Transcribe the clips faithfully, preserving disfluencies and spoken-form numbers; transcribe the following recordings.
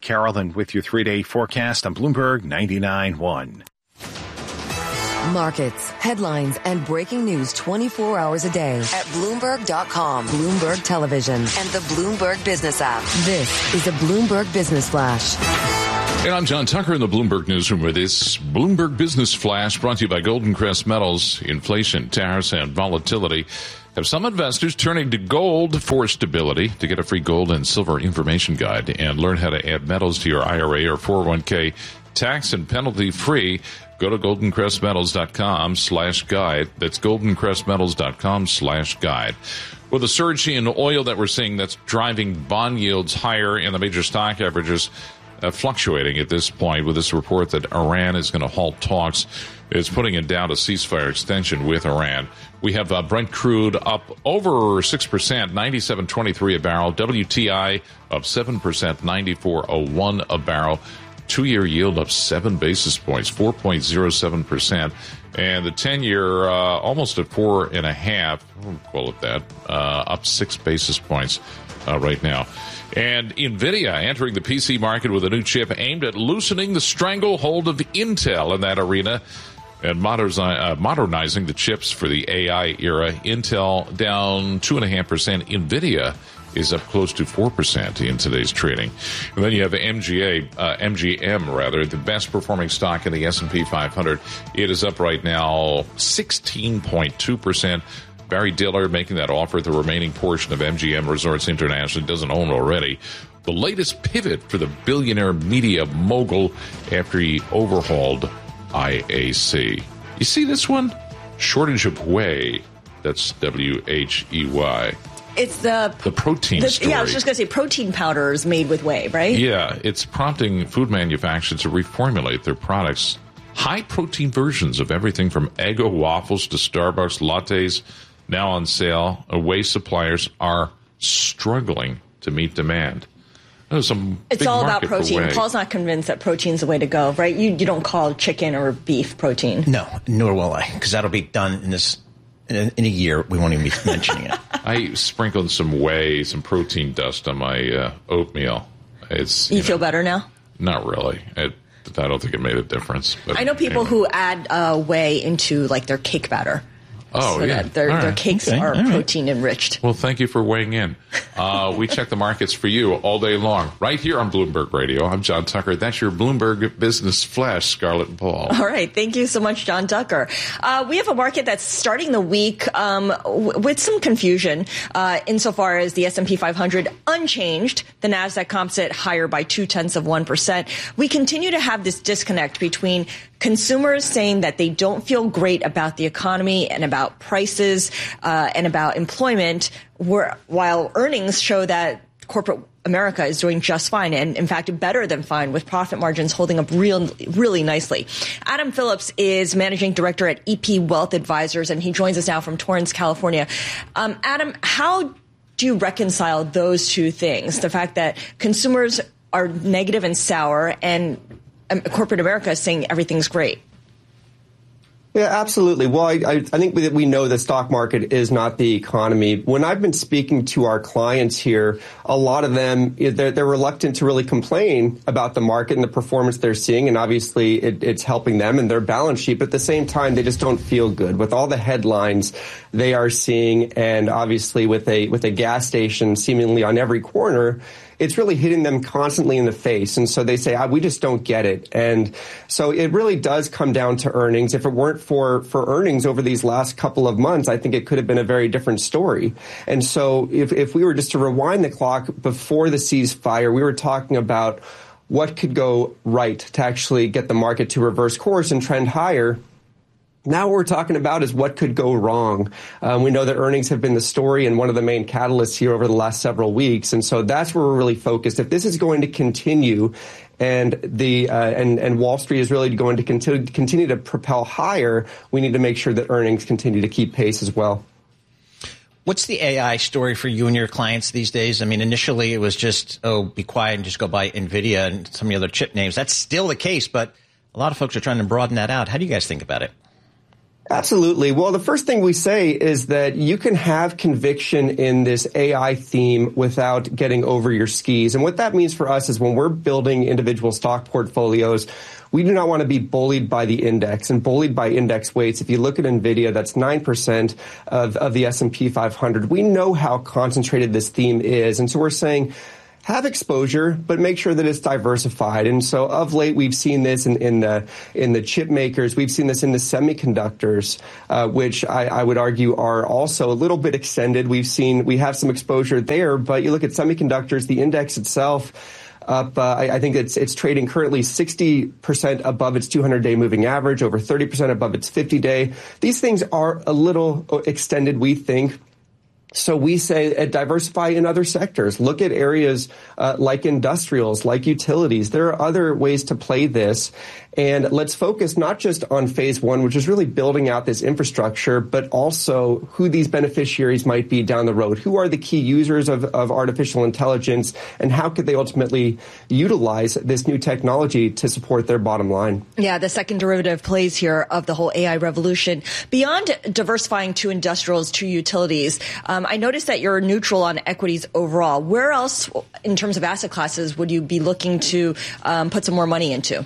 Carolyn with your three-day forecast on Bloomberg ninety-nine point one. Markets, headlines, and breaking news twenty-four hours a day at Bloomberg dot com, Bloomberg Television, and the Bloomberg Business app. This is a Bloomberg Business Flash. And I'm John Tucker in the Bloomberg Newsroom with this Bloomberg Business Flash brought to you by Golden Crest Metals. Inflation, tariffs, and volatility have some investors turning to gold for stability. To get a free gold and silver information guide and learn how to add metals to your I R A or four oh one k tax and penalty free, go to goldencrestmetals.com slash guide. That's goldencrestmetals.com slash guide. With the surge in oil that we're seeing, that's driving bond yields higher and the major stock averages uh, fluctuating at this point with this report that Iran is going to halt talks. It's putting it down to ceasefire extension with Iran. We have uh, Brent crude up over six percent, ninety-seven twenty-three a barrel. W T I up seven percent, ninety-four oh one a barrel. Two-year yield up seven basis points, four point oh seven percent. And the ten-year uh, almost at four and a half, we'll call it that, uh, up six basis points uh, right now. And NVIDIA entering the P C market with a new chip aimed at loosening the stranglehold of Intel in that arena and modernize, uh, modernizing the chips for the A I era. Intel down two point five percent. NVIDIA is up close to four percent in today's trading. And then you have M G A, uh, M G M rather, the best performing stock in the S and P five hundred. It is up right now sixteen point two percent. Barry Diller making that offer at the remaining portion of M G M Resorts International. Doesn't own already. The latest pivot for the billionaire media mogul after he overhauled I A C. You see this one? Shortage of whey. That's W H E Y. It's the the protein the, story. Yeah, I was just going to say protein powders made with whey, right? Yeah, it's prompting food manufacturers to reformulate their products. High protein versions of everything from Eggo waffles to Starbucks lattes now on sale. Whey suppliers are struggling to meet demand. There's some it's big all about market for protein. whey. Paul's not convinced that protein's the way to go, right? You you don't call chicken or beef protein. No, nor will I, because that'll be done in this in a, in a year. We won't even be mentioning it. I sprinkled some whey, some protein dust on my uh, oatmeal. It's You, you feel know, better now? Not really. It, I don't think it made a difference. But I know people anyway. who add uh, whey into like their cake batter. Oh, so yeah. that their, All their right. cakes Okay. are All right. protein enriched. Well, thank you for weighing in. Uh, we check the markets for you all day long, right here on Bloomberg Radio. I'm John Tucker. That's your Bloomberg Business Flash, Scarlett and Paul. All right. Thank you so much, John Tucker. Uh, we have a market that's starting the week um, w- with some confusion uh, insofar as the S and P five hundred unchanged. The NASDAQ Composite higher by two-tenths of one percent. We continue to have this disconnect between consumers saying that they don't feel great about the economy and about prices uh, and about employment, where, while earnings show that corporate America is doing just fine and, in fact, better than fine, with profit margins holding up real, really nicely. Adam Phillips is managing director at E P Wealth Advisors, and he joins us now from Torrance, California. Um, Adam, how do you reconcile those two things? The fact that consumers are negative and sour and um, corporate America is saying everything's great. Yeah, absolutely. Well, I, I, I think that we know the stock market is not the economy. When I've been speaking to our clients here, a lot of them, they're, they're reluctant to really complain about the market and the performance they're seeing. And obviously it, it's helping them and their balance sheet. But at the same time, they just don't feel good with all the headlines they are seeing. And obviously with a, with a gas station seemingly on every corner, it's really hitting them constantly in the face. And so they say, ah, we just don't get it. And so it really does come down to earnings. If it weren't for, for earnings over these last couple of months, I think it could have been a very different story. And so if, if we were just to rewind the clock before the ceasefire, we were talking about what could go right to actually get the market to reverse course and trend higher. Now what we're talking about is what could go wrong. Um, we know that earnings have been the story and one of the main catalysts here over the last several weeks. And so that's where we're really focused. If this is going to continue and the uh, and, and Wall Street is really going to continue, continue to propel higher, we need to make sure that earnings continue to keep pace as well. What's the A I story for you and your clients these days? I mean, initially it was just, oh, be quiet and just go buy NVIDIA and some of the other chip names. That's still the case, but a lot of folks are trying to broaden that out. How do you guys think about it? Absolutely. Well, the first thing we say is that you can have conviction in this A I theme without getting over your skis. And what that means for us is when we're building individual stock portfolios, we do not want to be bullied by the index and bullied by index weights. If you look at NVIDIA, that's nine percent of, of the S and P five hundred. We know how concentrated this theme is. And so we're saying, have exposure, but make sure that it's diversified. And so of late, we've seen this in, in the in the chip makers. We've seen this in the semiconductors, uh, which I, I would argue are also a little bit extended. We've seen, we have some exposure there, but you look at semiconductors, the index itself, up, uh, I, I think it's it's trading currently sixty percent above its two hundred day moving average, over thirty percent above its fifty day. These things are a little extended, we think. So we say uh, diversify in other sectors. Look at areas uh, like industrials, like utilities. There are other ways to play this. And let's focus not just on phase one, which is really building out this infrastructure, but also who these beneficiaries might be down the road. Who are the key users of, of artificial intelligence, and how could they ultimately utilize this new technology to support their bottom line? Yeah, the second derivative plays here of the whole A I revolution. Beyond diversifying to industrials, to utilities, um, I noticed that you're neutral on equities overall. Where else, in terms of asset classes, would you be looking to um, put some more money into?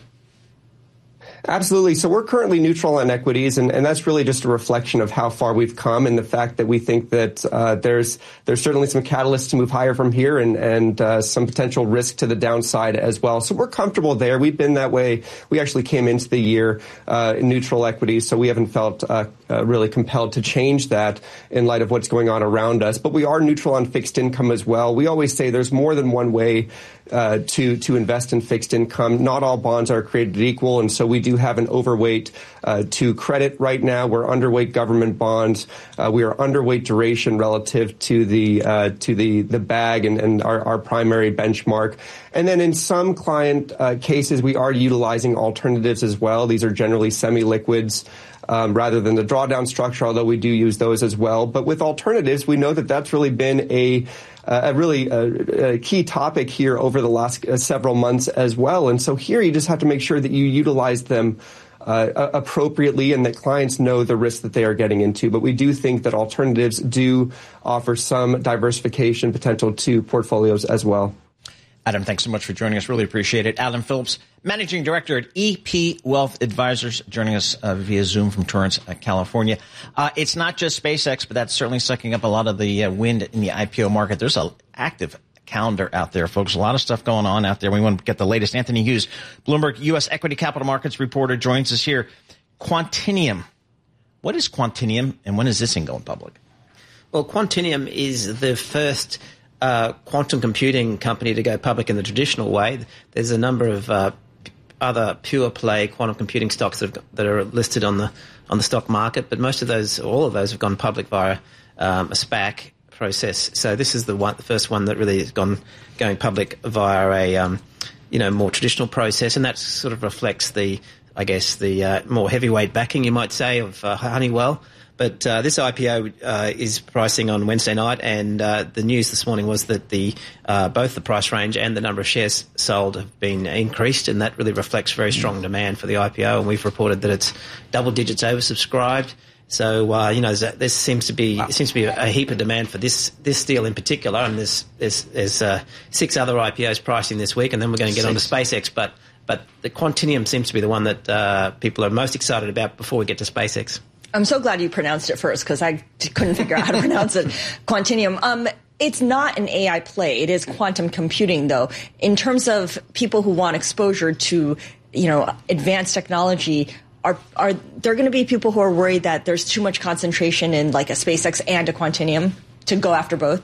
Absolutely. So we're currently neutral on equities, and, and that's really just a reflection of how far we've come and the fact that we think that uh, there's there's certainly some catalysts to move higher from here and, and uh, some potential risk to the downside as well. So we're comfortable there. We've been that way. We actually came into the year uh, in neutral equities, so we haven't felt uh, uh, really compelled to change that in light of what's going on around us. But we are neutral on fixed income as well. We always say there's more than one way uh, to, to invest in fixed income. Not all bonds are created equal, and so we do have an overweight uh, to credit right now. We're underweight government bonds. Uh, we are underweight duration relative to the uh, to the the bag and, and our, our primary benchmark. And then in some client uh, cases, we are utilizing alternatives as well. These are generally semi-liquids um, rather than the drawdown structure, although we do use those as well. But with alternatives, we know that that's really been a Uh, a really uh, a key topic here over the last uh, several months as well. And so here you just have to make sure that you utilize them uh, appropriately and that clients know the risk that they are getting into. But we do think that alternatives do offer some diversification potential to portfolios as well. Adam, thanks so much for joining us. Really appreciate it. Adam Phillips, Managing Director at E P Wealth Advisors, joining us uh, via Zoom from Torrance, uh, California. Uh, it's not just SpaceX, but that's certainly sucking up a lot of the uh, wind in the I P O market. There's an active calendar out there, folks. A lot of stuff going on out there. We want to get the latest. Anthony Hughes, Bloomberg U S Equity Capital Markets reporter, joins us here. Quantinium. What is Quantinium, and when is this thing going public? Well, Quantinium is the first Uh, quantum computing company to go public in the traditional way. There's a number of uh, other pure play quantum computing stocks that, have, that are listed on the on the stock market, but most of those, all of those, have gone public via um, a SPAC process. So this is the one, the first one that really has gone going public via a um, you know more traditional process, and that sort of reflects the, I guess, the uh, more heavyweight backing, you might say, of uh, Honeywell. But uh, this I P O uh, is pricing on Wednesday night, and uh, the news this morning was that the uh, both the price range and the number of shares sold have been increased, and that really reflects very strong demand for the I P O. And we've reported that it's double digits oversubscribed. So uh, you know, there seems to be wow. seems to be a heap of demand for this this deal in particular, and there's there's, there's uh, six other I P Os pricing this week, and then we're going to get on to SpaceX. But but the Quantinium seems to be the one that uh, people are most excited about before we get to SpaceX. I'm so glad you pronounced it first, because I couldn't figure out how to pronounce it. Quantinium. Um, it's not an A I play. It is quantum computing, though. In terms of people who want exposure to, you know, advanced technology, are are there going to be people who are worried that there's too much concentration in like a SpaceX and a Quantinium to go after both?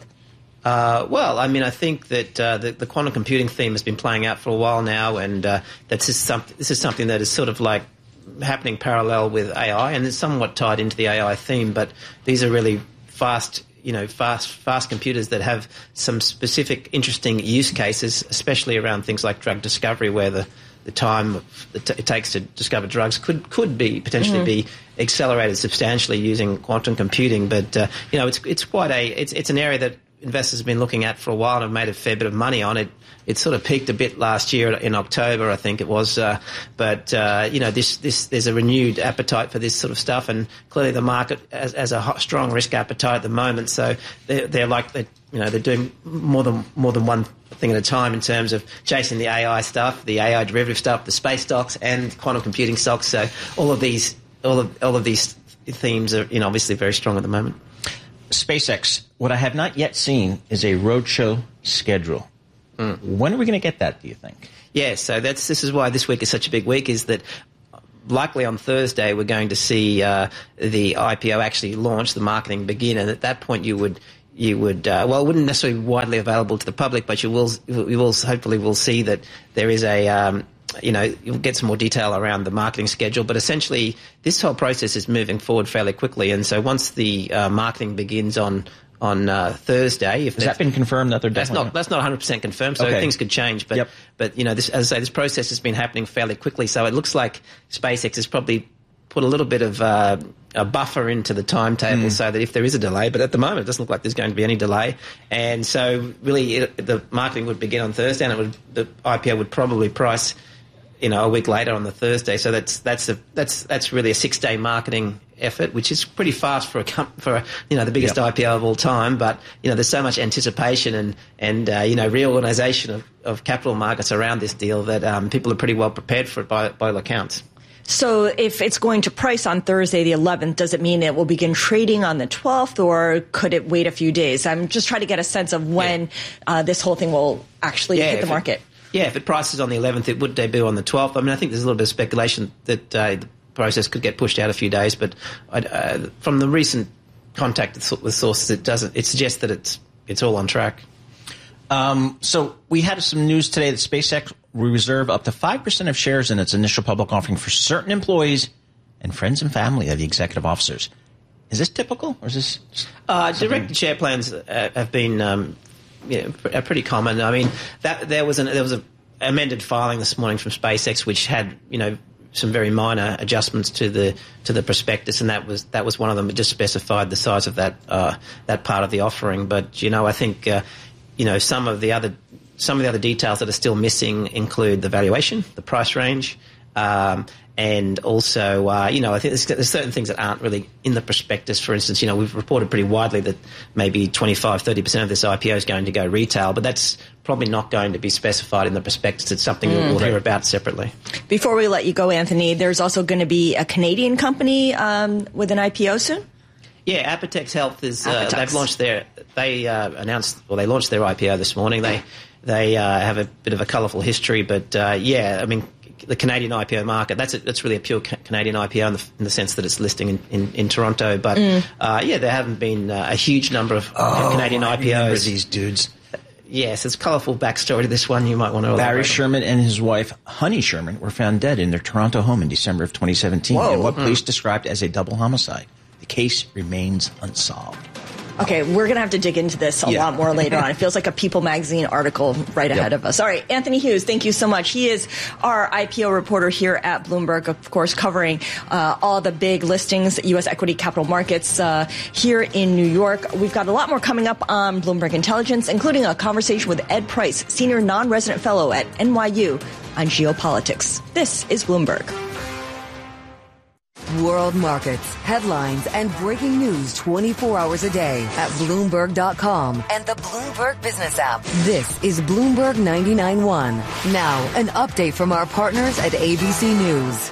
Uh, well, I mean, I think that uh, the, the quantum computing theme has been playing out for a while now, and uh, that's just some, this is something that is sort of like happening parallel with A I, and it's somewhat tied into the A I theme, but these are really fast, you know, fast, fast computers that have some specific interesting use cases, especially around things like drug discovery, where the, the time it takes to discover drugs could, could be potentially mm-hmm. be accelerated substantially using quantum computing. But, uh, you know, it's, it's quite a, it's, it's an area that investors have been looking at for a while and have made a fair bit of money on it. It sort of peaked a bit last year in October, I think it was. Uh, but, uh, you know, this, this, there's a renewed appetite for this sort of stuff. And clearly the market has, has a hot, strong risk appetite at the moment. So they're, they're like, they're, you know, they're doing more than, more than one thing at a time in terms of chasing the A I stuff, the A I derivative stuff, the space stocks and quantum computing stocks. So all of these, all of, all of these themes are, you know, obviously very strong at the moment. SpaceX, what I have not yet seen is a roadshow schedule. Mm. When are we going to get that, do you think? Yeah, so that's this is why this week is such a big week, is that likely on Thursday we're going to see uh, the I P O actually launch, the marketing begin, and at that point you would you would uh, well, it wouldn't necessarily be widely available to the public, but you will you will hopefully will see that there is a um, you know, you'll get some more detail around the marketing schedule, but essentially this whole process is moving forward fairly quickly, and so once the uh, marketing begins on on uh, Thursday, if has that been confirmed that they're that's not that's not one hundred percent confirmed, so okay. things could change. But yep. but you know, this, as I say, this process has been happening fairly quickly, so it looks like SpaceX has probably put a little bit of uh, a buffer into the timetable, mm. so that if there is a delay, but at the moment it doesn't look like there's going to be any delay, and so really it, the marketing would begin on Thursday, and it would, the I P O would probably price, you know, a week later on the Thursday. So that's that's a, that's that's really a six-day marketing effort, which is pretty fast for a for you know the biggest yep. I P O of all time. But you know, there's so much anticipation and and uh, you know reorganisation of, of capital markets around this deal that um, people are pretty well prepared for it by by all accounts. So if it's going to price on Thursday the eleventh, does it mean it will begin trading on the twelfth, or could it wait a few days? I'm just trying to get a sense of when yeah. uh, this whole thing will actually yeah, hit the market. It, Yeah, if it prices on the eleventh, it would debut on the twelfth. I mean, I think there's a little bit of speculation that uh, the process could get pushed out a few days, but uh, from the recent contact with sources, it doesn't. It suggests that it's it's all on track. Um, so we had some news today that SpaceX will reserve up to five percent of shares in its initial public offering for certain employees and friends and family of the executive officers. Is this typical, or is this uh, directed share plans uh, have been? Um, Yeah, are pretty common. I mean, that there was an there was a amended filing this morning from SpaceX, which had you know some very minor adjustments to the to the prospectus, and that was that was one of them. It just specified the size of that uh, that part of the offering. But you know, I think uh, you know some of the other some of the other details that are still missing include the valuation, the price range. Um, And also, uh, you know, I think there's, there's certain things that aren't really in the prospectus. For instance, you know, we've reported pretty widely that maybe twenty-five, thirty percent of this I P O is going to go retail, but that's probably not going to be specified in the prospectus. It's something mm. we'll hear about separately. Before we let you go, Anthony, there's also going to be a Canadian company um, with an I P O soon? Yeah, Apotex Health is, uh, Apotex. they've launched their, they uh, announced, well, they launched their I P O this morning. They, they uh, have a bit of a colourful history, but uh, yeah, I mean, the Canadian I P O market, that's a, that's really a pure ca- Canadian I P O in the, in the sense that it's listing in, in, in Toronto. But, mm. uh, yeah, there haven't been uh, a huge number of oh, Canadian I I P Os. remember these dudes. Yes, it's a colourful backstory to this one. You might want to Barry elaborate. Sherman and his wife, Honey Sherman, were found dead in their Toronto home in December of twenty seventeen Whoa. in what Mm. police described as a double homicide. The case remains unsolved. Okay, we're going to have to dig into this a Yeah. lot more later on. It feels like a People magazine article right Yep. ahead of us. All right, Anthony Hughes, thank you so much. He is our I P O reporter here at Bloomberg, of course, covering uh, all the big listings, U S equity capital markets uh, here in New York. We've got a lot more coming up on Bloomberg Intelligence, including a conversation with Ed Price, Senior Non-Resident Fellow at N Y U on geopolitics. This is Bloomberg. World markets, headlines, and breaking news twenty-four hours a day at Bloomberg dot com and the Bloomberg Business app. This is Bloomberg ninety-nine point one. Now, an update from our partners at A B C News.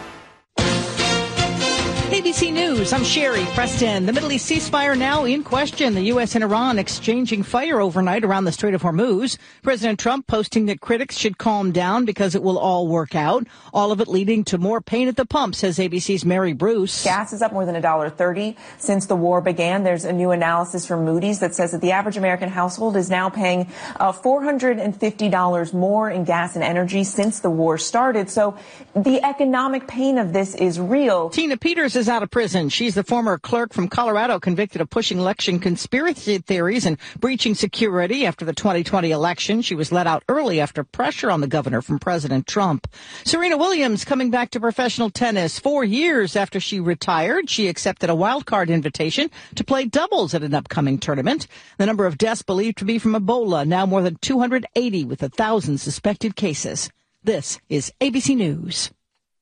A B C News, I'm Sherry Preston. The Middle East ceasefire now in question. The U S and Iran exchanging fire overnight around the Strait of Hormuz. President Trump posting that critics should calm down because it will all work out. All of it leading to more pain at the pump, says A B C's Mary Bruce. Gas is up more than one dollar thirty since the war began. There's a new analysis from Moody's that says that the average American household is now paying uh, four hundred fifty dollars more in gas and energy since the war started. So the economic pain of this is real. Tina Peters is out of of prison. She's the former clerk from Colorado convicted of pushing election conspiracy theories and breaching security after the twenty twenty election. She was let out early after pressure on the governor from President Trump. Serena Williams coming back to professional tennis. Four years after she retired, she accepted a wildcard invitation to play doubles at an upcoming tournament. The number of deaths believed to be from Ebola, now more than two hundred eighty with a thousand suspected cases. This is A B C News.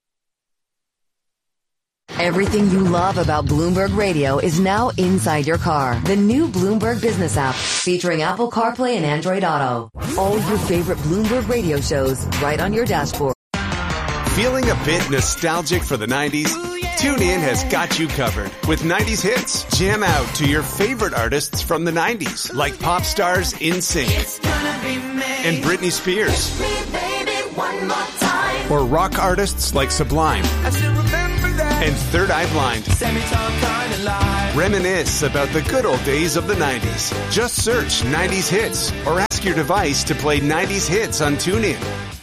Everything you love about Bloomberg Radio is now inside your car. The new Bloomberg Business app, featuring Apple CarPlay and Android Auto. All your favorite Bloomberg Radio shows right on your dashboard. Feeling a bit nostalgic for the nineties? TuneIn has got you covered with nineties hits. Jam out to your favorite artists from the nineties, like pop stars NSYNC and Britney Spears. Or rock artists like Sublime and Third Eye Blind. Reminisce about the good old days of the nineties. Just search nineties hits or ask your device to play nineties hits on TuneIn.